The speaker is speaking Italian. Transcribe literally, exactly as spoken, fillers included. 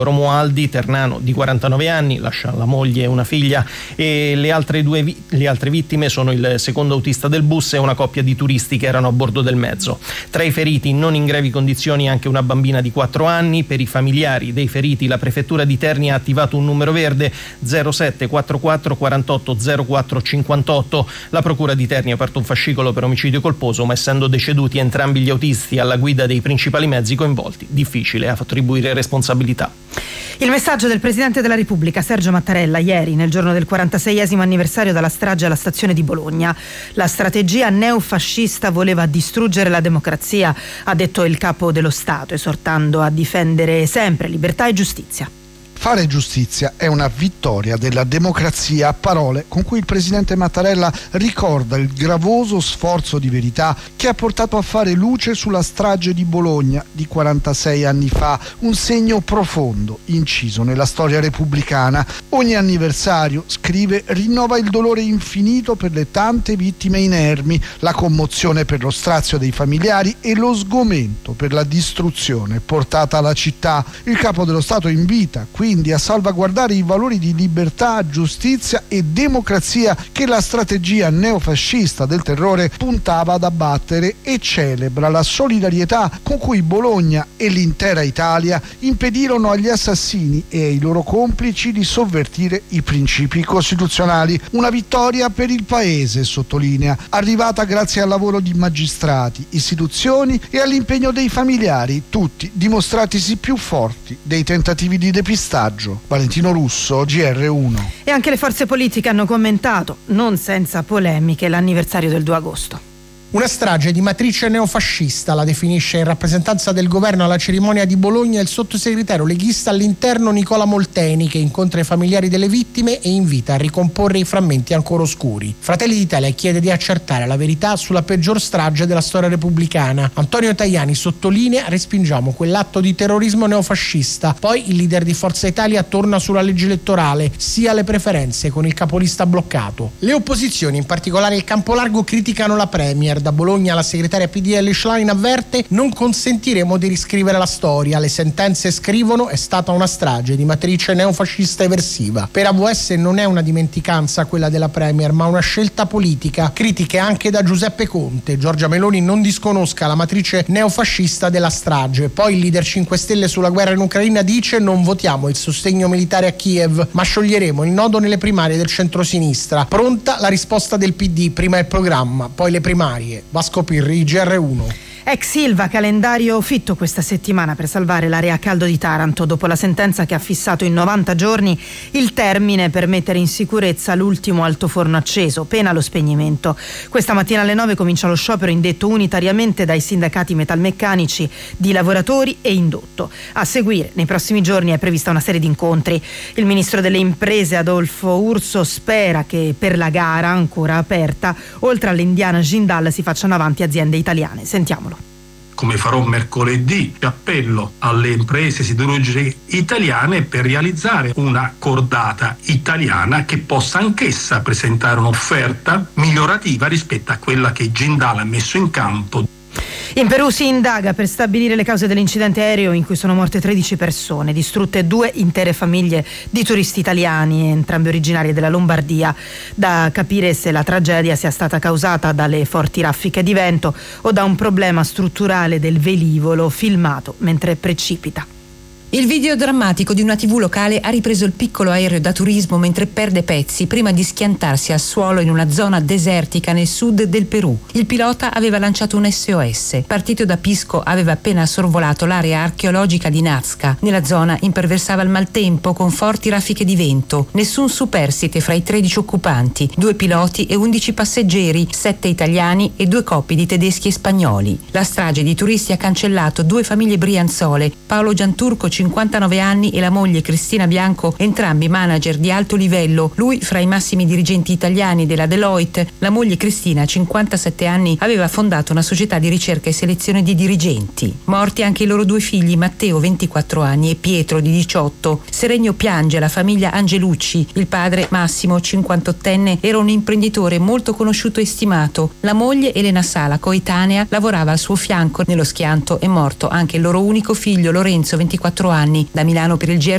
Romualdi, ternano di quarantanove anni, lascia la moglie e una figlia, e le altre due vi- le altre vittime sono il secondo autista del bus e una coppia di turisti che erano a bordo del mezzo. Tra i feriti non in grevi condizioni anche una bambina di quattro anni. Per i familiari dei feriti la prefettura di Terni ha attivato un numero verde zero sette quarantaquattro quarantotto zero quattro cinquantotto. La procura di Terni ha aperto un fascicolo per omicidio colposo, ma essendo deceduti entrambi gli autisti alla guida dei principali mezzi coinvolti, difficile attribuire responsabilità. Il messaggio del Presidente della Repubblica Sergio Mattarella ieri, nel giorno del quarantaseiesimo anniversario dalla strage alla stazione di Bologna. La strategia neofascista voleva distruggere la democrazia, ha detto il capo dello Stato, esortando a difendere sempre libertà e giustizia. Fare giustizia è una vittoria della democrazia, a parole con cui il presidente Mattarella ricorda il gravoso sforzo di verità che ha portato a fare luce sulla strage di Bologna di quarantasei anni fa, un segno profondo inciso nella storia repubblicana. Ogni anniversario, scrive, rinnova il dolore infinito per le tante vittime inermi, la commozione per lo strazio dei familiari e lo sgomento per la distruzione portata alla città. Il capo dello Stato invita qui quindi a salvaguardare i valori di libertà, giustizia e democrazia che la strategia neofascista del terrore puntava ad abbattere, e celebra la solidarietà con cui Bologna e l'intera Italia impedirono agli assassini e ai loro complici di sovvertire i principi costituzionali. Una vittoria per il Paese, sottolinea, arrivata grazie al lavoro di magistrati, istituzioni e all'impegno dei familiari, tutti dimostratisi più forti dei tentativi di depistaggio. Valentino Russo, G R uno. E anche le forze politiche hanno commentato, non senza polemiche, l'anniversario del due agosto. Una strage di matrice neofascista, la definisce in rappresentanza del governo alla cerimonia di Bologna il sottosegretario leghista all'interno Nicola Molteni, che incontra i familiari delle vittime e invita a ricomporre i frammenti ancora oscuri. Fratelli d'Italia chiede di accertare la verità sulla peggior strage della storia repubblicana. Antonio Tajani sottolinea: respingiamo quell'atto di terrorismo neofascista. Poi il leader di Forza Italia torna sulla legge elettorale, sia le preferenze con il capolista bloccato. Le opposizioni, in particolare il Campolargo, criticano la Premier. Da Bologna la segretaria P D L Schlein avverte: non consentiremo di riscrivere la storia, le sentenze scrivono è stata una strage di matrice neofascista eversiva. Per A V S non è una dimenticanza quella della Premier, ma una scelta politica. Critiche anche da Giuseppe Conte. Giorgia Meloni non disconosca la matrice neofascista della strage. Poi il leader cinque Stelle sulla guerra in Ucraina dice: non votiamo il sostegno militare a Kiev, ma scioglieremo il nodo nelle primarie del centrosinistra. Pronta la risposta del P D, prima il programma, poi le primarie. Vasco Pirri, G R uno. Ex Ilva, calendario fitto questa settimana per salvare l'area a caldo di Taranto, dopo la sentenza che ha fissato in novanta giorni il termine per mettere in sicurezza l'ultimo altoforno acceso, pena lo spegnimento. Questa mattina alle nove comincia lo sciopero indetto unitariamente dai sindacati metalmeccanici, di lavoratori e indotto. A seguire, nei prossimi giorni, è prevista una serie di incontri. Il ministro delle imprese Adolfo Urso spera che per la gara ancora aperta, oltre all'indiana Jindal, si facciano avanti aziende italiane. Sentiamolo. Come farò mercoledì, appello alle imprese siderurgiche italiane per realizzare una cordata italiana che possa anch'essa presentare un'offerta migliorativa rispetto a quella che Jindal ha messo in campo. In Perù si indaga per stabilire le cause dell'incidente aereo in cui sono morte tredici persone, distrutte due intere famiglie di turisti italiani, entrambi originari della Lombardia. Da capire se la tragedia sia stata causata dalle forti raffiche di vento o da un problema strutturale del velivolo filmato mentre precipita. Il video drammatico di una tivù locale ha ripreso il piccolo aereo da turismo mentre perde pezzi prima di schiantarsi al suolo in una zona desertica nel sud del Perù. Il pilota aveva lanciato un S O S. Partito da Pisco, aveva appena sorvolato l'area archeologica di Nazca. Nella zona imperversava il maltempo con forti raffiche di vento. Nessun superstite fra i tredici occupanti, due piloti e undici passeggeri, sette italiani e due coppie di tedeschi e spagnoli. La strage di turisti ha cancellato due famiglie brianzole, Paolo Gianturco, cinquantanove anni, e la moglie Cristina Bianco, entrambi manager di alto livello, lui fra i massimi dirigenti italiani della Deloitte. La moglie Cristina, cinquantasette anni, aveva fondato una società di ricerca e selezione di dirigenti. Morti anche i loro due figli, Matteo, ventiquattro anni, e Pietro, di diciotto. Seregno piange la famiglia Angelucci. Il padre, Massimo, cinquantottenne, era un imprenditore molto conosciuto e stimato. La moglie, Elena Sala, coetanea, lavorava al suo fianco. Nello schianto è morto anche il loro unico figlio, Lorenzo, ventiquattro anni. Da Milano per il G